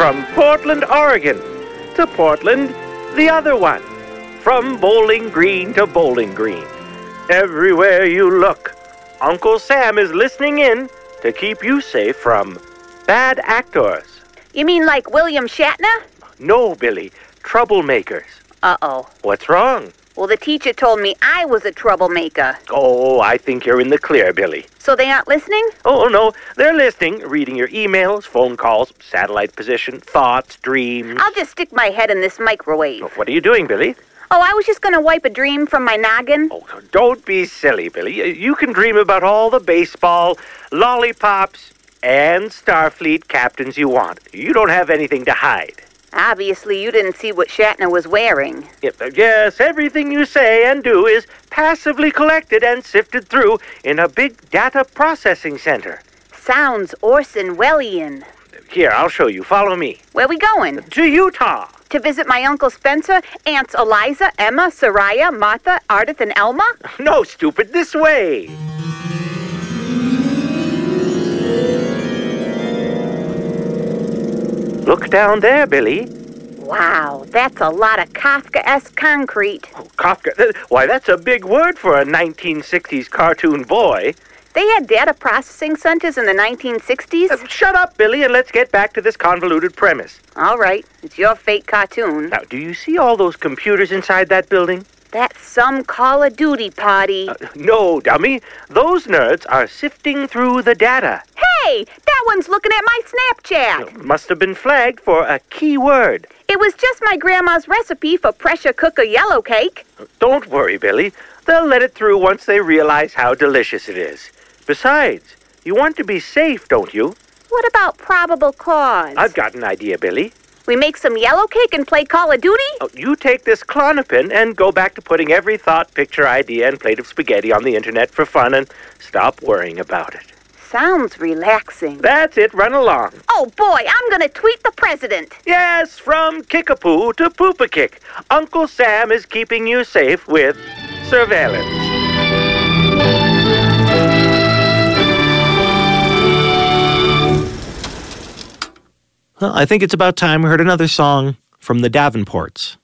From Portland, Oregon to Portland, the other one. From Bowling Green to Bowling Green. Everywhere you look, Uncle Sam is listening in to keep you safe from bad actors. You mean like William Shatner? No, Billy, troublemakers. Uh-oh. What's wrong? Well, the teacher told me I was a troublemaker. Oh, I think you're in the clear, Billy. So they aren't listening? Oh, no, they're listening, reading your emails, phone calls, satellite position, thoughts, dreams. I'll just stick my head in this microwave. What are you doing, Billy? Oh, I was just going to wipe a dream from my noggin. Oh, don't be silly, Billy. You can dream about all the baseball, lollipops, and Starfleet captains you want. You don't have anything to hide. Obviously, you didn't see what Shatner was wearing. Yes, everything you say and do is passively collected and sifted through in a big data processing center. Sounds Orson Welles-ian. Here, I'll show you. Follow me. Where we going? To Utah. To visit my Uncle Spencer, Aunts Eliza, Emma, Soraya, Martha, Ardith, and Elma? No, stupid, this way. Look down there, Billy. Wow, that's a lot of Kafka-esque concrete. Oh, Kafka. Why, that's a big word for a 1960s cartoon boy. They had data processing centers in the 1960s? Shut up, Billy, and let's get back to this convoluted premise. All right, it's your fake cartoon. Now, do you see all those computers inside that building? That's some Call of Duty party. No, dummy. Those nerds are sifting through the data. Hey, that one's looking at my Snapchat. Must have been flagged for a key word. It was just my grandma's recipe for pressure cooker yellow cake. Don't worry, Billy. They'll let it through once they realize how delicious it is. Besides, you want to be safe, don't you? What about probable cause? I've got an idea, Billy. We make some yellow cake and play Call of Duty? Oh, you take this Klonopin and go back to putting every thought, picture, idea, and plate of spaghetti on the internet for fun and stop worrying about it. Sounds relaxing. That's it. Run along. Oh, boy, I'm going to tweet the president. Yes, from Kickapoo to Poopakick, Uncle Sam is keeping you safe with surveillance. Well, I think it's about time we heard another song from the Davenports.